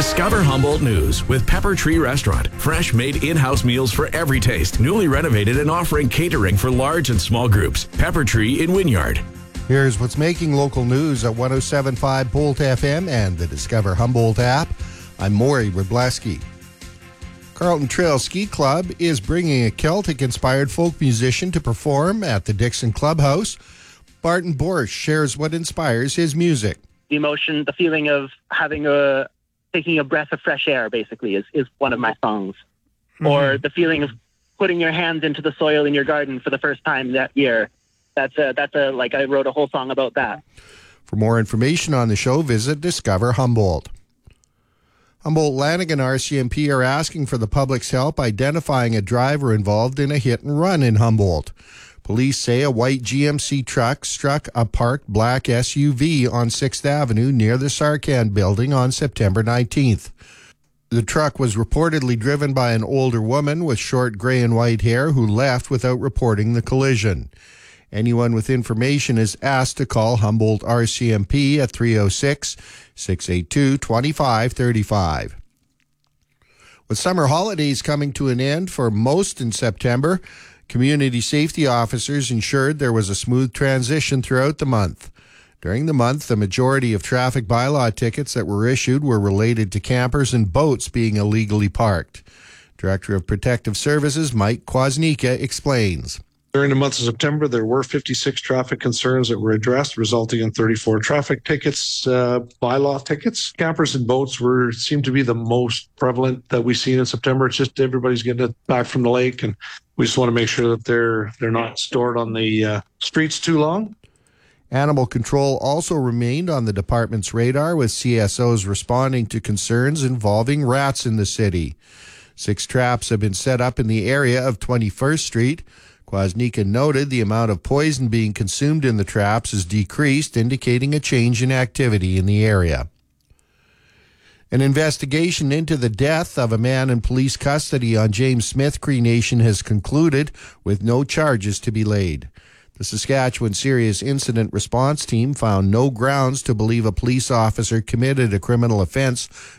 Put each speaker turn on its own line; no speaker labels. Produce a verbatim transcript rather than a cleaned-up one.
Discover Humboldt News with Pepper Tree Restaurant. Fresh made in-house meals for every taste. Newly renovated and offering catering for large and small groups. Pepper Tree in Wynyard.
Here's what's making local news at one oh seven point five Bolt F M and the Discover Humboldt app. I'm Maury Wrobleski. Carlton Trail Ski Club is bringing a Celtic-inspired folk musician to perform at the Dixon Clubhouse. Barton Borsch shares what inspires his music.
The emotion, the feeling of having a, taking a breath of fresh air, basically, is, is one of my songs. Mm-hmm. Or the feeling of putting your hands into the soil in your garden for the first time that year. That's a, that's a, like, I wrote a whole song about that.
For more information on the show, visit Discover Humboldt. Humboldt-Lanigan R C M P are asking for the public's help identifying a driver involved in a hit-and-run in Humboldt. Police say a white G M C truck struck a parked black S U V on sixth Avenue near the Sarcan building on September nineteenth. The truck was reportedly driven by an older woman with short gray and white hair who left without reporting the collision. Anyone with information is asked to call Humboldt R C M P at three oh six, six eight two, two five three five. With summer holidays coming to an end for most in September, community safety officers ensured there was a smooth transition throughout the month. During the month, the majority of traffic bylaw tickets that were issued were related to campers and boats being illegally parked. Director of Protective Services Mike Kwasnica explains.
During the month of September, there were fifty-six traffic concerns that were addressed, resulting in thirty-four traffic tickets, uh, bylaw tickets. Campers and boats were seem to be the most prevalent that we've seen in September. It's just everybody's getting it back from the lake, and we just want to make sure that they're they're not stored on the uh, streets too long.
Animal control also remained on the department's radar, with C S Os responding to concerns involving rats in the city. Six traps have been set up in the area of twenty-first Street. Kwasnica noted the amount of poison being consumed in the traps has decreased, indicating a change in activity in the area. An investigation into the death of a man in police custody on James Smith Cree Nation has concluded, with no charges to be laid. The Saskatchewan Serious Incident Response Team found no grounds to believe a police officer committed a criminal offense